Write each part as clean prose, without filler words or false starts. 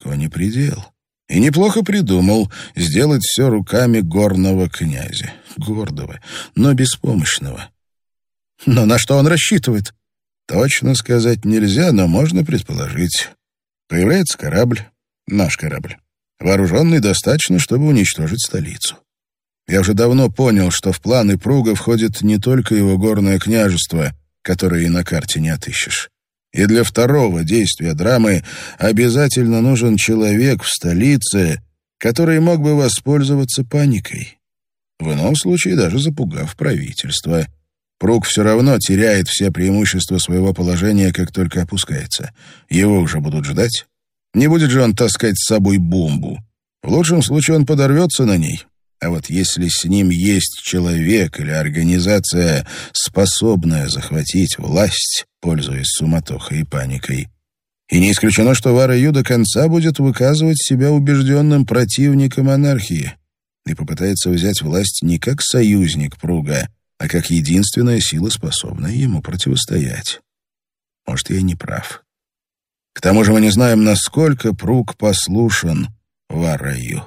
далеко не предел. И неплохо придумал сделать все руками горного князя. Гордого, но беспомощного. Но на что он рассчитывает? Точно сказать нельзя, но можно предположить. Появляется корабль, наш корабль, вооруженный достаточно, чтобы уничтожить столицу. Я уже давно понял, что в планы Пруга входит не только его горное княжество, которое и на карте не отыщешь. И для второго действия драмы обязательно нужен человек в столице, который мог бы воспользоваться паникой. В ином случае даже запугав правительство. Пруг все равно теряет все преимущества своего положения, как только опускается. Его уже будут ждать. Не будет же он таскать с собой бомбу. В лучшем случае он подорвется на ней. А вот если с ним есть человек или организация, способная захватить власть, пользуясь суматохой и паникой, и не исключено, что Вара-Ю до конца будет выказывать себя убежденным противником анархии и попытается взять власть не как союзник Пруга, а как единственная сила, способная ему противостоять. Может, я и не прав. К тому же мы не знаем, насколько Пруг послушен Вара-Ю.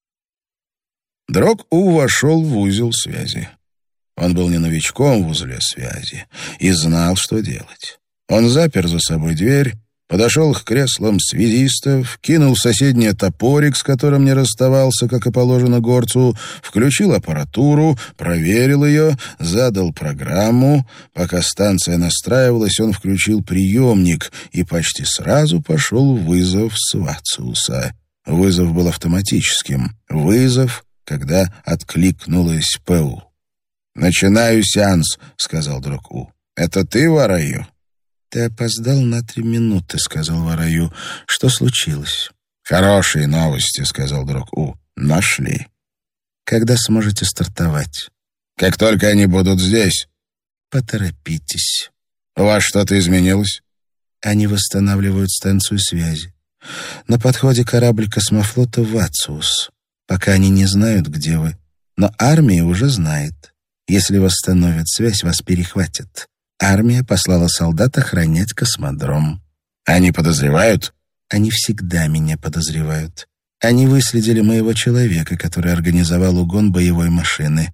Дрог-У вошел в узел связи. Он был не новичком в узле связи и знал, что делать. Он запер за собой дверь, подошел к креслам связистов, кинул в соседнее топорик, с которым не расставался, как и положено горцу, включил аппаратуру, проверил ее, задал программу. Пока станция настраивалась, он включил приемник и почти сразу пошел вызов с Вациуса. Вызов был автоматическим. Вызов, когда откликнулась ПУ. «Начинаю сеанс», — сказал Дрог-У. «Это ты, Вара-Ю?» «Ты опоздал на 3 минуты», — сказал Вара-Ю. «Что случилось?» «Хорошие новости», — сказал Дрог-У. «Нашли». «Когда сможете стартовать?» «Как только они будут здесь». «Поторопитесь». «У вас что-то изменилось?» «Они восстанавливают станцию связи. На подходе корабль космофлота «Вациус». Пока они не знают, где вы. Но армия уже знает. Если восстановят связь, вас перехватят. Армия послала солдат охранять космодром». «Они подозревают?» «Они всегда меня подозревают. Они выследили моего человека, который организовал угон боевой машины.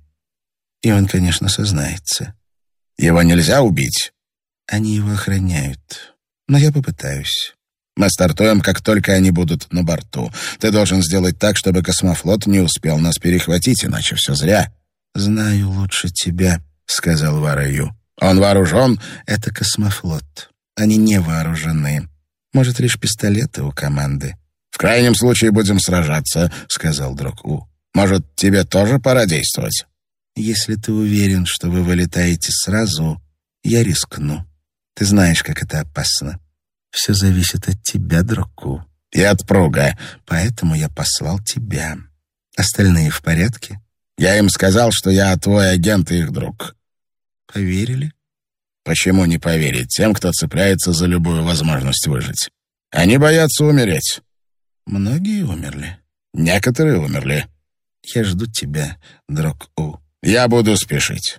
И он, конечно, сознается». «Его нельзя убить?» «Они его охраняют. Но я попытаюсь». «Мы стартуем, как только они будут на борту. Ты должен сделать так, чтобы космофлот не успел нас перехватить, иначе все зря». «Знаю лучше тебя», — сказал Вара-Ю. «Он вооружен?» «Это космофлот. Они не вооружены. Может, лишь пистолеты у команды». «В крайнем случае будем сражаться», — сказал Дрог-У. «Может, тебе тоже пора действовать?» «Если ты уверен, что вы вылетаете сразу, я рискну. Ты знаешь, как это опасно. Все зависит от тебя, Дрог-У. И от Пруга. Поэтому я послал тебя. Остальные в порядке?» «Я им сказал, что я твой агент и их друг». «Поверили?» «Почему не поверить тем, кто цепляется за любую возможность выжить? Они боятся умереть». «Многие умерли?» «Некоторые умерли». «Я жду тебя, Дрог-У». «Я буду спешить».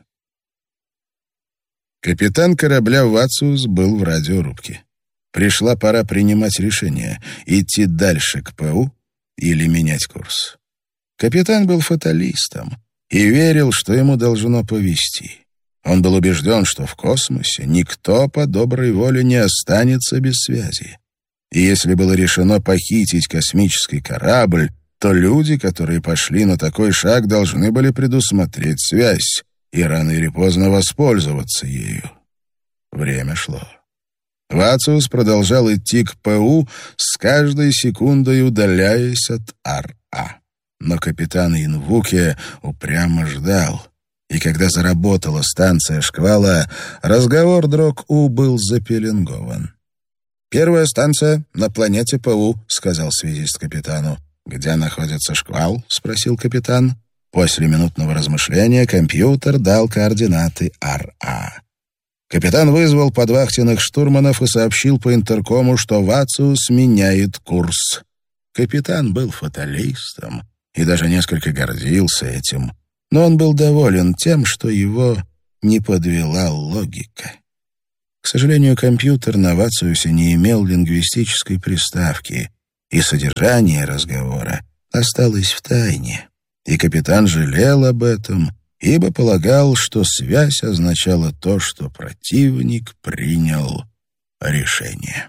Капитан корабля «Вациус» был в радиорубке. Пришла пора принимать решение, идти дальше к ПУ или менять курс. Капитан был фаталистом и верил, что ему должно повезти. Он был убежден, что в космосе никто по доброй воле не останется без связи. И если было решено похитить космический корабль, то люди, которые пошли на такой шаг, должны были предусмотреть связь и рано или поздно воспользоваться ею. Время шло. Вациус продолжал идти к ПУ, с каждой секундой удаляясь от Ар-А. Но капитан Инвуке упрямо ждал. И когда заработала станция шквала, разговор Дрог-У был запеленгован. «Первая станция на планете ПУ», — сказал связист капитану. «Где находится шквал?» — спросил капитан. После минутного размышления компьютер дал координаты Ар-А. Капитан вызвал подвахтенных штурманов и сообщил по интеркому, что Вациус меняет курс. Капитан был фаталистом и даже несколько гордился этим, но он был доволен тем, что его не подвела логика. К сожалению, компьютер на Вациусе не имел лингвистической приставки, и содержание разговора осталось в тайне. И капитан жалел об этом, ибо полагал, что связь означала то, что противник принял решение.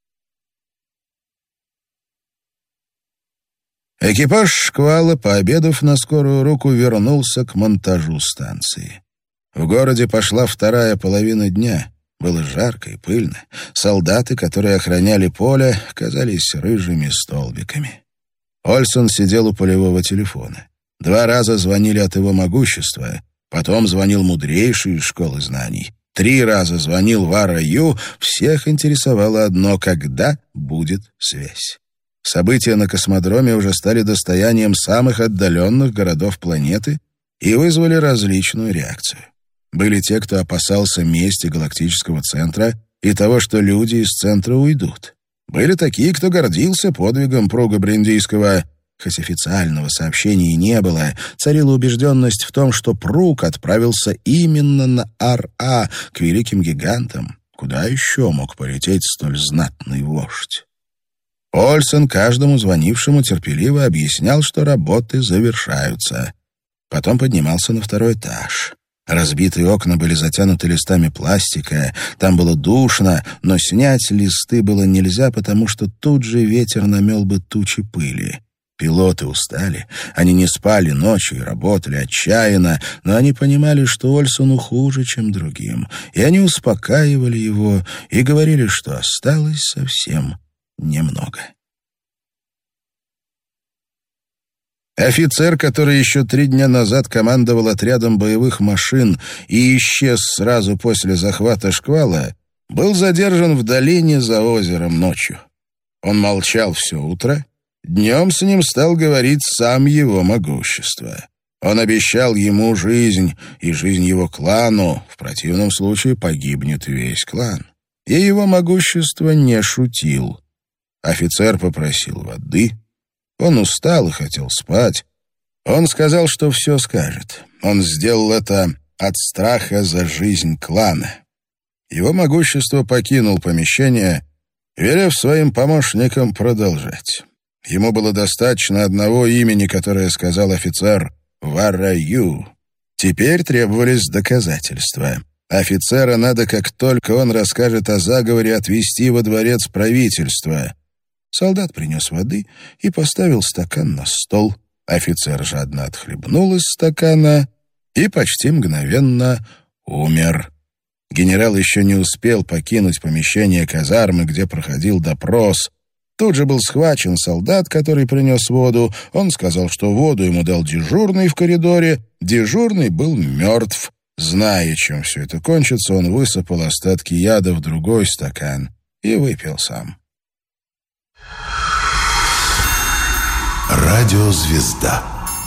Экипаж «Шквала», пообедав на скорую руку, вернулся к монтажу станции. В городе пошла вторая половина дня. Было жарко и пыльно. Солдаты, которые охраняли поле, казались рыжими столбиками. Ольсон сидел у полевого телефона. 2 раза звонили от его могущества, потом звонил мудрейший из школы знаний. 3 раза звонил Вара Ю, всех интересовало одно — когда будет связь. События на космодроме уже стали достоянием самых отдаленных городов планеты и вызвали различную реакцию. Были те, кто опасался мести галактического центра и того, что люди из центра уйдут. Были такие, кто гордился подвигом Пруга Бриндийского. Хоть официального сообщения и не было, царила убежденность в том, что Пруг отправился именно на Ар-А, к великим гигантам. Куда еще мог полететь столь знатный вождь? Ольсон каждому звонившему терпеливо объяснял, что работы завершаются. Потом поднимался на 2-й этаж. Разбитые окна были затянуты листами пластика, там было душно, но снять листы было нельзя, потому что тут же ветер намел бы тучи пыли. Пилоты устали, они не спали ночью и работали отчаянно, но они понимали, что Ольсону хуже, чем другим, и они успокаивали его и говорили, что осталось совсем немного. Офицер, который еще 3 дня назад командовал отрядом боевых машин и исчез сразу после захвата «Шквала», был задержан в долине за озером ночью. Он молчал все утро. Днем с ним стал говорить сам его могущество. Он обещал ему жизнь и жизнь его клану, в противном случае погибнет весь клан. И его могущество не шутил. Офицер попросил воды. Он устал и хотел спать. Он сказал, что все скажет. Он сделал это от страха за жизнь клана. Его могущество покинул помещение, велев своим помощникам продолжать. Ему было достаточно одного имени, которое сказал офицер — Вара Ю. Теперь требовались доказательства. Офицера надо, как только он расскажет о заговоре, отвезти во дворец правительства. Солдат принес воды и поставил стакан на стол. Офицер жадно отхлебнул из стакана и почти мгновенно умер. Генерал еще не успел покинуть помещение казармы, где проходил допрос. Тут же был схвачен солдат, который принес воду. Он сказал, что воду ему дал дежурный в коридоре. Дежурный был мертв. Зная, чем все это кончится, он высыпал остатки яда в другой стакан и выпил сам. Радиозвезда.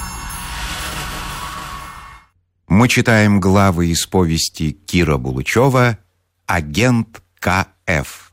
Мы читаем главы из повести Кира Булычева «Агент К.Ф.».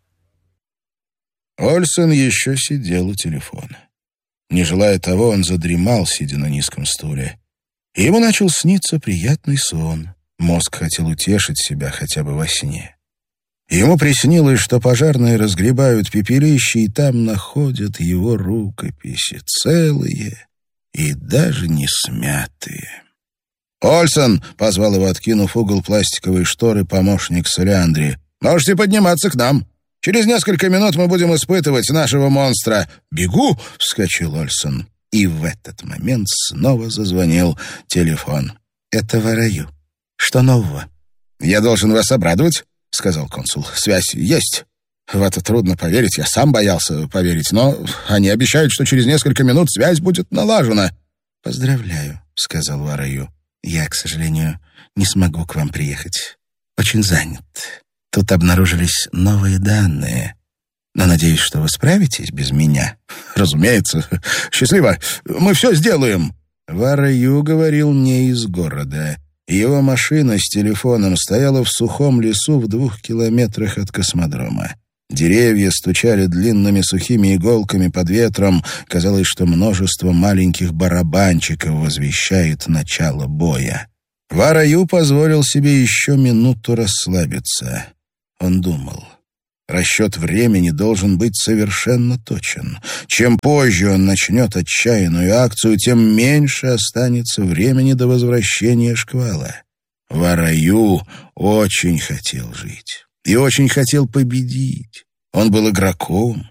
Ольсон еще сидел у телефона. Не желая того, он задремал, сидя на низком стуле. И ему начал сниться приятный сон. Мозг хотел утешить себя хотя бы во сне. Ему приснилось, что пожарные разгребают пепелище, и там находят его рукописи, целые и даже не смятые. «Ольсон!» — позвал его, откинув угол пластиковой шторы, помощник Солиандри. «Можете подниматься к нам. Через несколько минут мы будем испытывать нашего монстра». «Бегу!» — вскочил Ольсон. И в этот момент снова зазвонил телефон. «Это Вара Ю. Что нового?» «Я должен вас обрадовать», — сказал консул. «Связь есть. В это трудно поверить, я сам боялся поверить, но они обещают, что через несколько минут связь будет налажена». «Поздравляю», — сказал Вара Ю. «Я, к сожалению, не смогу к вам приехать. Очень занят. Тут обнаружились новые данные. Но надеюсь, что вы справитесь без меня». «Разумеется. Счастливо. Мы все сделаем». Вара Ю говорил не из города. Его машина с телефоном стояла в сухом лесу в 2 километрах от космодрома. Деревья стучали длинными сухими иголками под ветром. Казалось, что множество маленьких барабанчиков возвещает начало боя. Вара Ю позволил себе еще минуту расслабиться. Он думал. Расчет времени должен быть совершенно точен. Чем позже он начнет отчаянную акцию, тем меньше останется времени до возвращения шквала. Вараю очень хотел жить и очень хотел победить. Он был игроком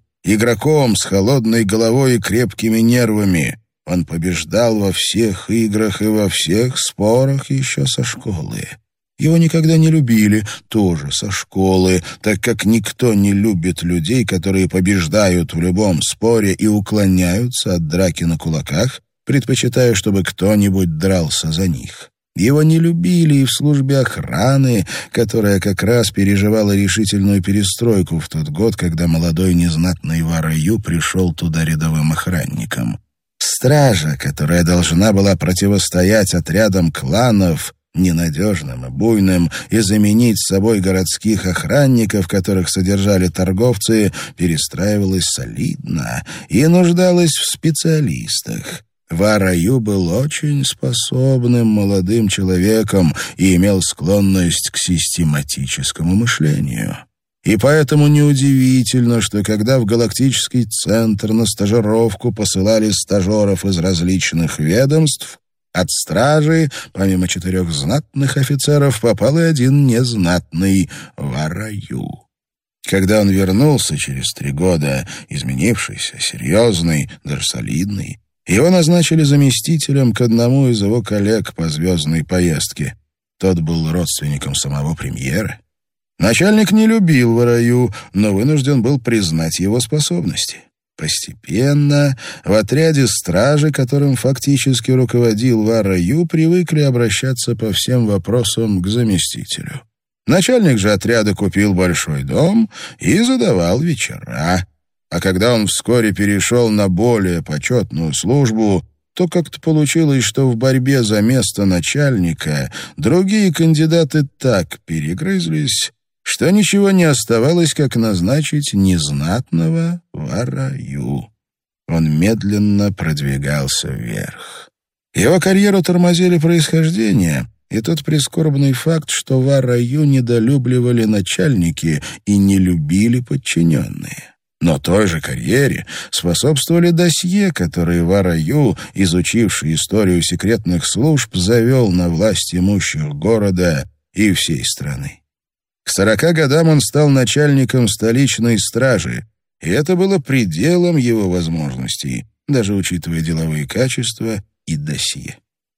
с холодной головой и крепкими нервами. Он побеждал во всех играх и во всех спорах еще со школы. Его никогда не любили, тоже со школы, так как никто не любит людей, которые побеждают в любом споре и уклоняются от драки на кулаках, предпочитая, чтобы кто-нибудь дрался за них. Его не любили и в службе охраны, которая как раз переживала решительную перестройку в тот год, когда молодой незнатный Вараю пришел туда рядовым охранником. Стража, которая должна была противостоять отрядам кланов, ненадежным и буйным, и заменить собой городских охранников, которых содержали торговцы, перестраивалась солидно и нуждалась в специалистах. Вараю был очень способным молодым человеком и имел склонность к систематическому мышлению. И поэтому неудивительно, что когда в галактический центр на стажировку посылали стажеров из различных ведомств, от стражи, помимо 4 знатных офицеров, попал и один незнатный Вараю. Когда он вернулся через 3 года, изменившийся, серьезный, даже солидный, его назначили заместителем к одному из его коллег по звездной поездке. Тот был родственником самого премьера. Начальник не любил Вараю, но вынужден был признать его способности. Постепенно в отряде стражи, которым фактически руководил Вараю, привыкли обращаться по всем вопросам к заместителю. Начальник же отряда купил большой дом и задавал вечера. А когда он вскоре перешел на более почетную службу, то как-то получилось, что в борьбе за место начальника другие кандидаты так перегрызлись, что ничего не оставалось, как назначить незнатного Вараю. Он медленно продвигался вверх. Его карьеру тормозили происхождение и тот прискорбный факт, что Вараю недолюбливали начальники и не любили подчиненные. Но той же карьере способствовали досье, которые Вараю, изучивший историю секретных служб, завел на власть имущих города и всей страны. К 40 годам он стал начальником столичной стражи, и это было пределом его возможностей, даже учитывая деловые качества и досье.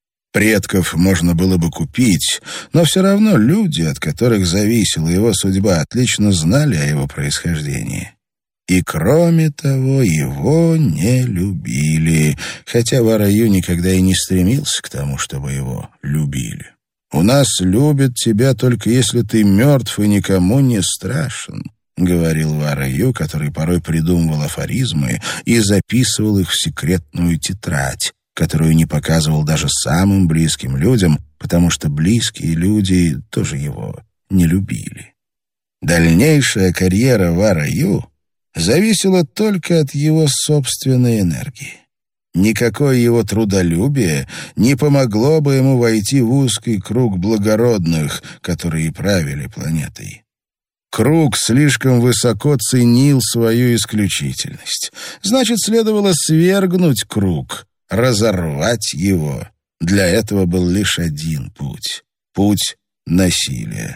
Предков можно было бы купить, но все равно люди, от которых зависела его судьба, отлично знали о его происхождении. И кроме того, его не любили, хотя Вараю никогда и не стремился к тому, чтобы его любили. «У нас любят тебя только если ты мертв и никому не страшен», — говорил Вараю, который порой придумывал афоризмы и записывал их в секретную тетрадь, которую не показывал даже самым близким людям, потому что близкие люди тоже его не любили. Дальнейшая карьера Вараю зависела только от его собственной энергии. Никакое его трудолюбие не помогло бы ему войти в узкий круг благородных, которые правили планетой. Круг слишком высоко ценил свою исключительность. Значит, следовало свергнуть круг, разорвать его. Для этого был лишь один путь — путь насилия.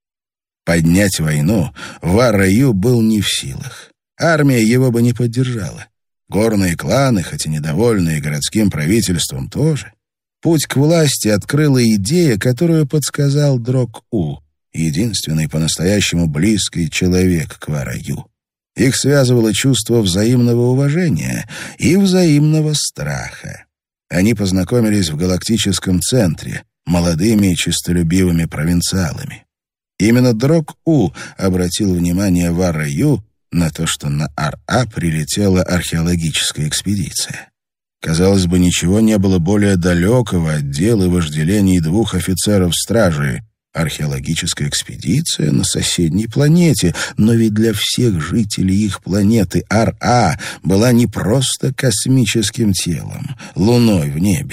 Поднять войну Вараю был не в силах. Армия его бы не поддержала. Горные кланы, хоть и недовольные городским правительством, тоже. Путь к власти открыла идея, которую подсказал Дрог-У, единственный по-настоящему близкий человек к Вараю. Их связывало чувство взаимного уважения и взаимного страха. Они познакомились в галактическом центре, молодыми и честолюбивыми провинциалами. Именно Дрог-У обратил внимание Вараю на то, что на Ар-А прилетела археологическая экспедиция. Казалось бы, ничего не было более далекого от дел и вожделений 2 офицеров стражи. Археологическая экспедиция на соседней планете, но ведь для всех жителей их планеты Ар-А была не просто космическим телом, луной в небе.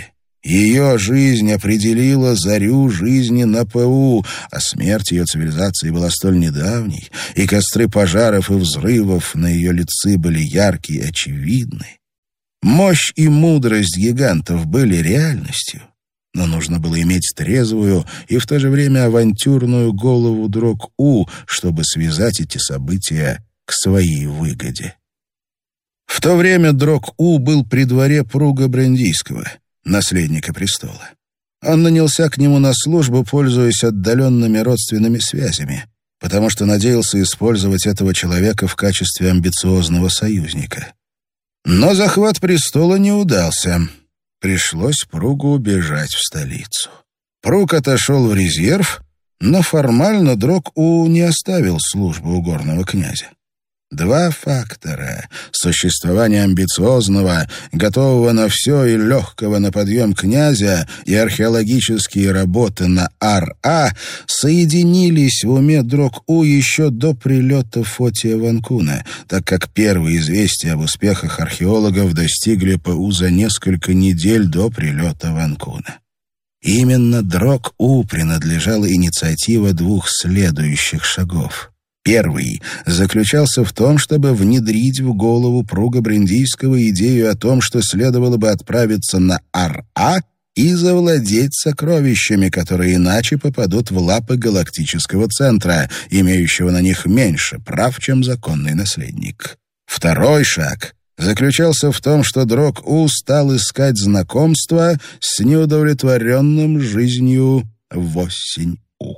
Ее жизнь определила зарю жизни на ПУ, а смерть ее цивилизации была столь недавней, и костры пожаров и взрывов на ее лице были яркие и очевидны. Мощь и мудрость гигантов были реальностью, но нужно было иметь трезвую и в то же время авантюрную голову Дрог-У, чтобы связать эти события к своей выгоде. В то время Дрог-У был при дворе Пруга Брандийского, наследника престола. Он нанялся к нему на службу, пользуясь отдаленными родственными связями, потому что надеялся использовать этого человека в качестве амбициозного союзника. Но захват престола не удался. Пришлось Пругу убежать в столицу. Пруг отошел в резерв, но формально Дрог-У не оставил службу у горного князя. Два фактора — существование амбициозного, готового на все и легкого на подъем князя, и археологические работы на Ар-А — соединились в уме Дрог-У еще до прилета Фотия Ванкуна, так как первые известия об успехах археологов достигли ПУ за несколько недель до прилета Ванкуна. Именно Дрог-У принадлежала инициатива двух следующих шагов. Первый заключался в том, чтобы внедрить в голову Пруга Брандийского идею о том, что следовало бы отправиться на Ар-А и завладеть сокровищами, которые иначе попадут в лапы галактического центра, имеющего на них меньше прав, чем законный наследник. Второй шаг заключался в том, что Дрог-У стал искать знакомства с неудовлетворенным жизнью Восень-У.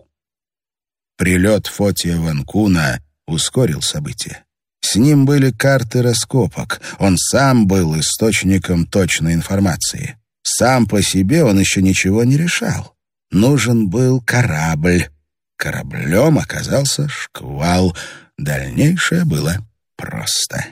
Прилет Фотия Ванкуна ускорил события. С ним были карты раскопок. Он сам был источником точной информации. Сам по себе он еще ничего не решал. Нужен был корабль. Кораблем оказался шквал. Дальнейшее было просто.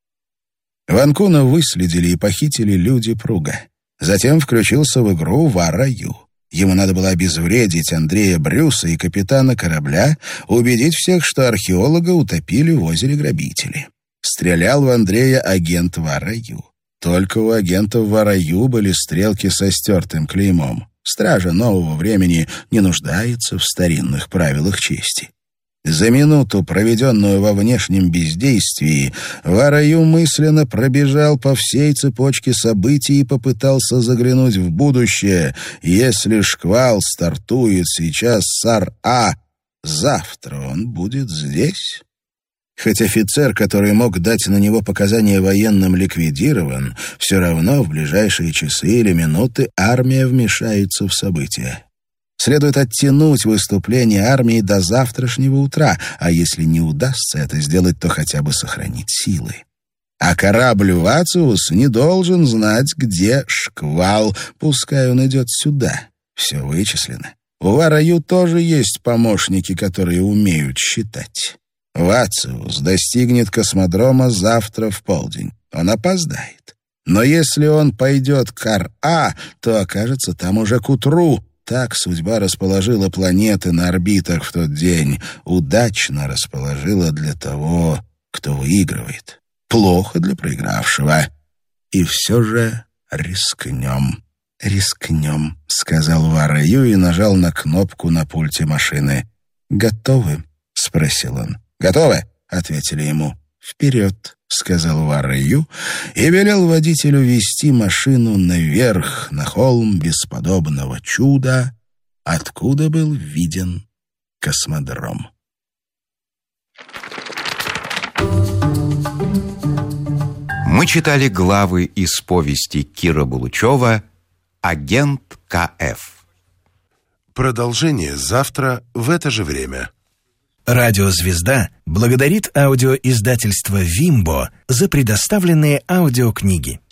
Ванкуна выследили и похитили люди Пруга. Затем включился в игру Вара-Ю. Ему надо было обезвредить Андрея Брюса и капитана корабля, убедить всех, что археолога утопили в озере грабители. Стрелял в Андрея агент Вара-Ю. Только у агентов Вара-Ю были стрелки со стертым клеймом. Стража нового времени не нуждается в старинных правилах чести. За минуту, проведенную во внешнем бездействии, Вара-Ю мысленно пробежал по всей цепочке событий и попытался заглянуть в будущее. Если шквал стартует сейчас с Ар-А, завтра он будет здесь. Хоть офицер, который мог дать на него показания военным, ликвидирован, все равно в ближайшие часы или минуты армия вмешается в события. Следует оттянуть выступление армии до завтрашнего утра, а если не удастся это сделать, то хотя бы сохранить силы. А корабль Вациус не должен знать, где шквал, пускай он идет сюда. Все вычислено. У Вара-Ю тоже есть помощники, которые умеют считать. Вациус достигнет космодрома завтра в полдень. Он опоздает. Но если он пойдет к Ар-А, то окажется там уже к утру. Так судьба расположила планеты на орбитах в тот день. Удачно расположила для того, кто выигрывает. Плохо для проигравшего. И все же рискнем. «Рискнем», — сказал Вара-Ю и нажал на кнопку на пульте машины. «Готовы?» — спросил он. «Готовы?» — ответили ему. «Вперед», — сказал Вара-Ю и велел водителю вести машину наверх, на холм бесподобного чуда, откуда был виден космодром. Мы читали главы из повести Кира Булычева «Агент К.Ф.». Продолжение завтра в это же время. Радио «Звезда» благодарит аудиоиздательство «Вимбо» за предоставленные аудиокниги.